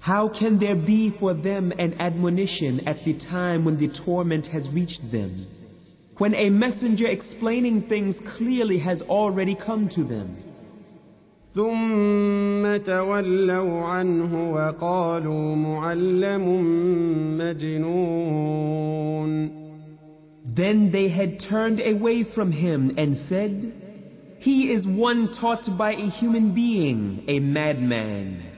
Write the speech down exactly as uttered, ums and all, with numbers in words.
How can there be for them an admonition at the time when the torment has reached them, when a messenger explaining things clearly has already come to them? ثم تولوا عنه وقالوا معلم مجنون. Then they had turned away from him and said, "He is one taught by a human being, a madman."